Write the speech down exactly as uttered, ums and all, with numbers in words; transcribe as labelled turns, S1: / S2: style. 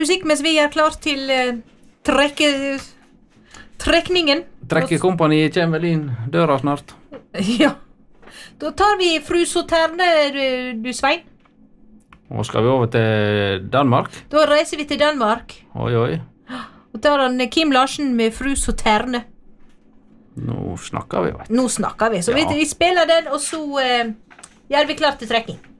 S1: Musikk mens vi er klar til uh, trekke, trekningen.
S2: Trekkekompani kommer vel inn døra snart.
S1: Ja. Da tar vi Fru Sauterne, du, du Svein.
S2: Og skal vi over til Danmark?
S1: Da reiser vi til Danmark.
S2: Oi, oi.
S1: Og tar han Kim Larsen med Fru Sauterne.
S2: Nå snakker vi, vet du.
S1: Nå snakker vi. Så
S2: Ja.
S1: vi, vi spiller den, og så uh, gjør vi klart til trekking.